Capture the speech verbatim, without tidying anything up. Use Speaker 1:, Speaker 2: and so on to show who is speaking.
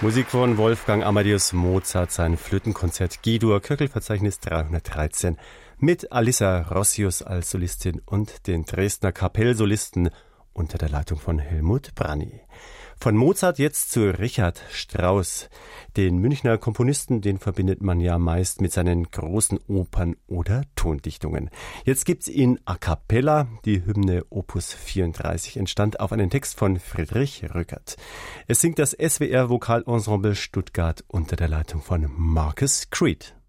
Speaker 1: Musik von Wolfgang Amadeus Mozart, sein Flötenkonzert G-Dur, Köchelverzeichnis dreihundertdreizehn, mit Alissa Rossius als Solistin und den Dresdner Kapellsolisten unter der Leitung von Helmut Branny. Von Mozart jetzt zu Richard Strauss. Den Münchner Komponisten, den verbindet man ja meist mit seinen großen Opern oder Tondichtungen. Jetzt gibt's ihn a cappella. Die Hymne Opus vierunddreißig entstand auf einen Text von Friedrich Rückert. Es singt das S W R Vokalensemble Stuttgart unter der Leitung von Marcus Creed.